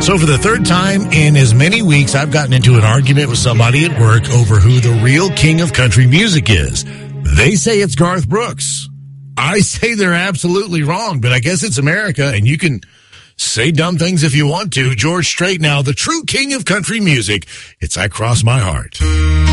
So for the third time in as many weeks, I've gotten into an argument with somebody at work over who the real king of country music is. They say it's Garth Brooks. I say they're absolutely wrong, but I guess it's America, and you can say dumb things if you want to. George Strait now, the true king of country music. It's I Cross My Heart.